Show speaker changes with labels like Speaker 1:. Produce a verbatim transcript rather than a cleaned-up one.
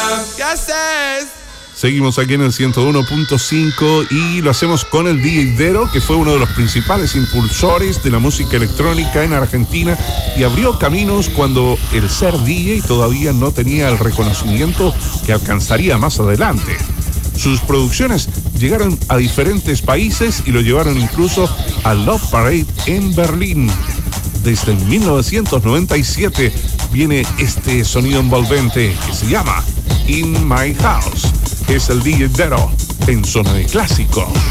Speaker 1: ¿Qué haces?
Speaker 2: Seguimos aquí en el ciento uno punto cinco y lo hacemos con el D J Dero, que fue uno de los principales impulsores de la música electrónica en Argentina y abrió caminos cuando el ser D J todavía no tenía el reconocimiento que alcanzaría más adelante. Sus producciones llegaron a diferentes países y lo llevaron incluso al Love Parade en Berlín. Desde mil novecientos noventa y siete viene este sonido envolvente que se llama In My House. Es el D J Dero en Zona de Clásicos.